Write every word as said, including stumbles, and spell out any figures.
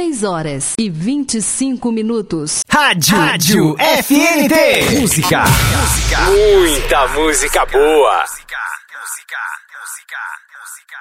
seis horas e vinte e cinco minutos. Rádio, Rádio F N T. Música. Música. Muita música boa.